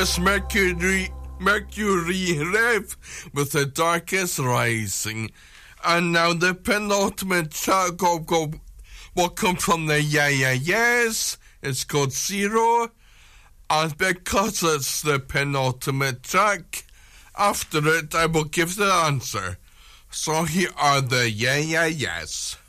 is Mercury Rev with The Darkest Rising. And now the penultimate track will come from the Yeah Yeah Yeahs. It's called Zero. And because it's the penultimate track, after it I will give the answer. So here are the Yeah Yeah Yeahs.